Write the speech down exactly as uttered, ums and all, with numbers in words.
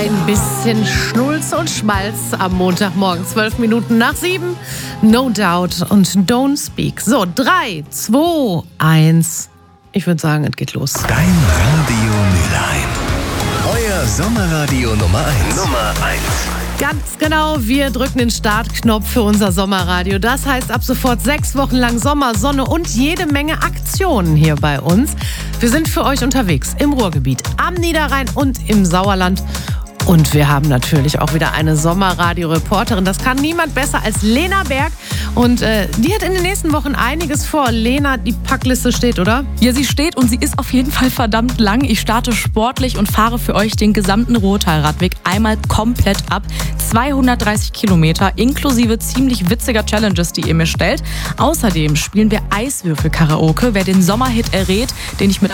Ein bisschen Schnulz und Schmalz am Montagmorgen, zwölf Minuten nach sieben. No Doubt und Don't Speak. So, drei, zwei, eins. Ich würde sagen, es geht los. Dein Radio Mülheim. Euer Sommerradio Nummer eins. Nummer eins. Ganz genau, wir drücken den Startknopf für unser Sommerradio. Das heißt, ab sofort sechs Wochen lang Sommer, Sonne und jede Menge Aktionen hier bei uns. Wir sind für euch unterwegs im Ruhrgebiet, am Niederrhein und im Sauerland. Und wir haben natürlich auch wieder eine Sommerradio-Reporterin. Das kann niemand besser als Lena Berg. Und äh, die hat in den nächsten Wochen einiges vor. Lena, die Packliste steht, oder? Ja, sie steht und sie ist auf jeden Fall verdammt lang. Ich starte sportlich und fahre für euch den gesamten Ruhrtalradweg einmal komplett ab. zweihundertdreißig Kilometer inklusive ziemlich witziger Challenges, die ihr mir stellt. Außerdem spielen wir Eiswürfel-Karaoke. Wer den Sommerhit errät, den ich mit